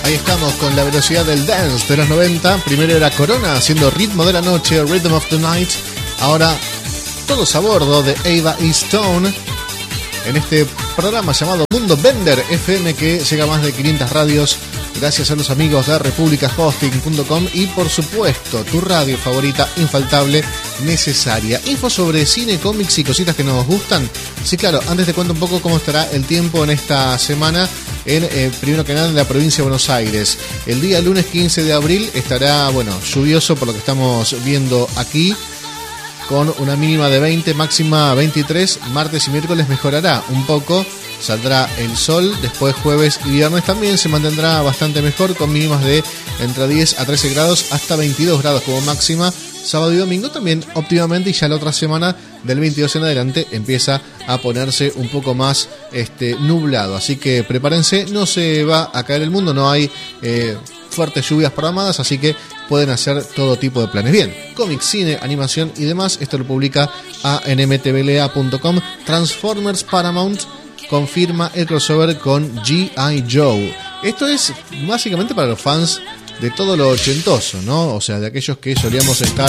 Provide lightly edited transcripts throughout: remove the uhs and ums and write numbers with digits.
Ahí estamos con la velocidad del dance de los 90. Primero era Corona haciendo Ritmo de la Noche, Rhythm of the Night. Ahora todos a bordo de Ava E. Stone en este programa llamado Mundo Bender FM, que llega a más de 500 radios gracias a los amigos de republicahosting.com y por supuesto tu radio favorita infaltable, necesaria. Info sobre cine, cómics y cositas que nos gustan. Sí, claro, antes te cuento un poco cómo estará el tiempo en esta semana en primero que nada en la provincia de Buenos Aires. El día lunes 15 de abril estará, lluvioso por lo que estamos viendo aquí, con una mínima de 20, máxima 23. Martes y miércoles mejorará un poco, saldrá el sol. Después jueves y viernes también se mantendrá bastante mejor, con mínimas de entre 10 a 13 grados hasta 22 grados como máxima. Sábado y domingo también óptimamente, y ya la otra semana del 22 en adelante empieza a ponerse un poco más nublado, así que prepárense, no se va a caer el mundo, no hay fuertes lluvias programadas, así que pueden hacer todo tipo de planes. Bien, cómics, cine, animación y demás, esto lo publica nmtblea.com. Transformers Paramount confirma el crossover con G.I. Joe. Esto es básicamente para los fans de todo lo ochentoso, ¿no? O sea, de aquellos que solíamos estar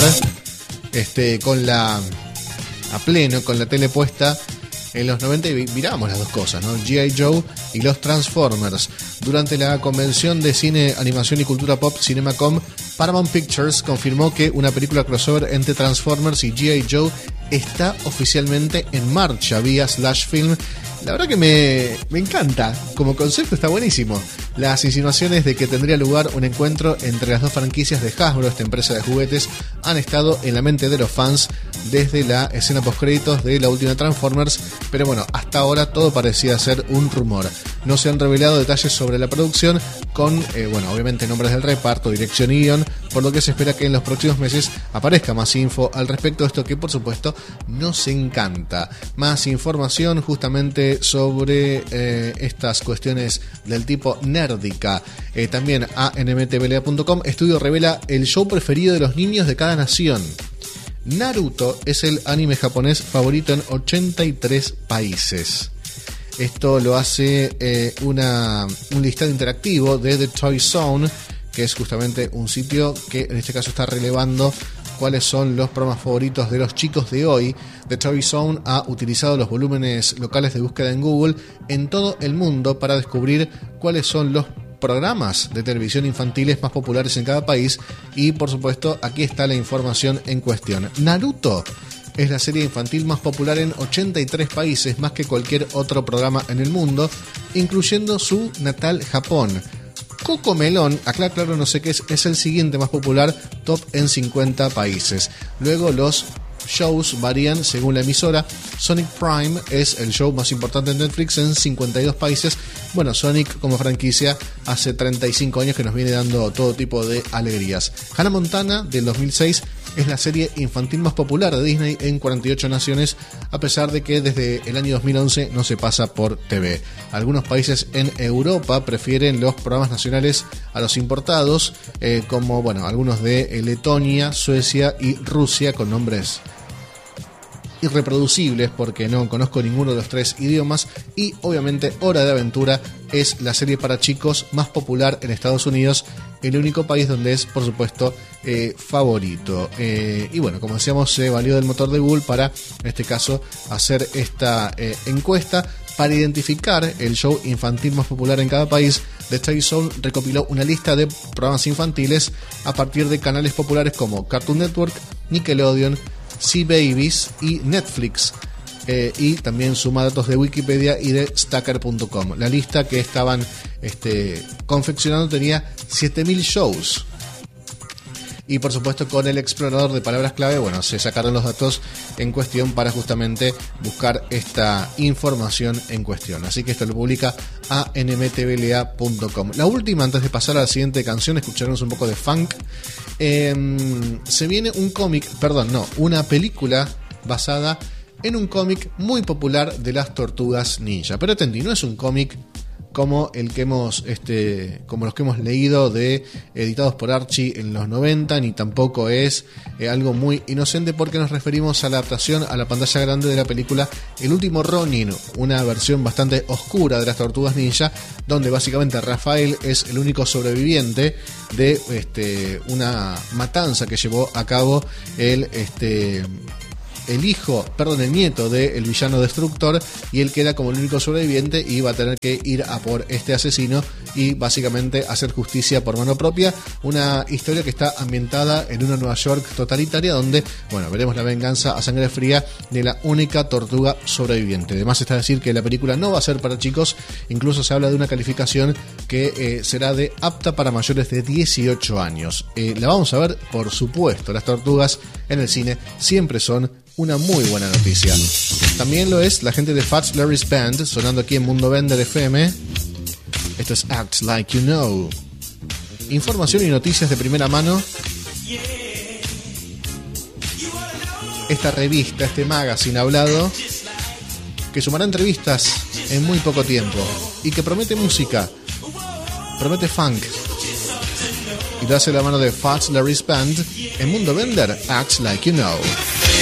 a pleno con la tele puesta en los 90 y mirábamos las dos cosas, ¿no? G.I. Joe y los Transformers. Durante la convención de cine, animación y cultura pop CinemaCom, Paramount Pictures confirmó que una película crossover entre Transformers y G.I. Joe está oficialmente en marcha vía Slash Film. La verdad que me encanta, como concepto está buenísimo. Las insinuaciones de que tendría lugar un encuentro entre las dos franquicias de Hasbro, esta empresa de juguetes, han estado en la mente de los fans desde la escena postcréditos de la última Transformers, pero bueno, hasta ahora todo parecía ser un rumor. No se han revelado detalles sobre la producción, con obviamente nombres del reparto, dirección y guión, por lo que se espera que en los próximos meses aparezca más info al respecto, esto que por supuesto nos encanta. Más información justamente sobre estas cuestiones del tipo nérdica. También a nmtblea.com. Estudio revela el show preferido de los niños de cada nación. Naruto es el anime japonés favorito en 83 países. Esto lo hace un listado interactivo de The Toy Zone, que es justamente un sitio que en este caso está relevando cuáles son los programas favoritos de los chicos de hoy. The Toy Zone ha utilizado los volúmenes locales de búsqueda en Google en todo el mundo para descubrir cuáles son los programas de televisión infantiles más populares en cada país, y por supuesto aquí está la información en cuestión. Naruto es la serie infantil más popular en 83 países, más que cualquier otro programa en el mundo, incluyendo su natal Japón. Cocomelon, acá claro no sé qué es el siguiente más popular, top en 50 países. Luego los shows varían según la emisora. Sonic Prime es el show más importante en Netflix en 52 países. Bueno, Sonic como franquicia hace 35 años que nos viene dando todo tipo de alegrías. Hannah Montana del 2006 es la serie infantil más popular de Disney en 48 naciones, a pesar de que desde el año 2011 no se pasa por TV. Algunos países en Europa prefieren los programas nacionales a los importados, como algunos de Letonia, Suecia y Rusia, con nombres irreproducibles porque no conozco ninguno de los tres idiomas. Y obviamente Hora de Aventura es la serie para chicos más popular en Estados Unidos, el único país donde es por supuesto favorito. Y bueno, como decíamos, se valió del motor de Google para en este caso hacer esta encuesta para identificar el show infantil más popular en cada país. The Toy Zone recopiló una lista de programas infantiles a partir de canales populares como Cartoon Network, Nickelodeon, C-Babies y Netflix, y también suma datos de Wikipedia y de Stacker.com. La lista que estaban confeccionando tenía 7000 shows. Y por supuesto con el explorador de palabras clave, se sacaron los datos en cuestión para justamente buscar esta información en cuestión. Así que esto lo publica a nmtblea.com. La última, antes de pasar a la siguiente canción, escucharemos un poco de funk. Se viene una película basada en un cómic muy popular de las Tortugas Ninja. Pero atendí, no es un cómic como el que hemos como los que hemos leído de editados por Archie en los 90, ni tampoco es algo muy inocente, porque nos referimos a la adaptación a la pantalla grande de la película El último Ronin, una versión bastante oscura de las Tortugas Ninja, donde básicamente Rafael es el único sobreviviente de una matanza que llevó a cabo el nieto del villano Destructor, y él queda como el único sobreviviente y va a tener que ir a por este asesino y básicamente hacer justicia por mano propia. Una historia que está ambientada en una Nueva York totalitaria, donde, bueno, veremos la venganza a sangre fría de la única tortuga sobreviviente. Además está decir que la película no va a ser para chicos, incluso se habla de una calificación que será de apta para mayores de 18 años. La vamos a ver, por supuesto. Las tortugas en el cine siempre son una muy buena noticia. También lo es la gente de Fats Larry's Band, sonando aquí en Mundo Bender FM. Esto es Act Like You Know. Información y noticias de primera mano. Esta revista, este magazine hablado, que sumará entrevistas en muy poco tiempo y que promete música, promete funk, y lo hace la mano de Fats Larry's Band en Mundo Bender, Act Like You Know.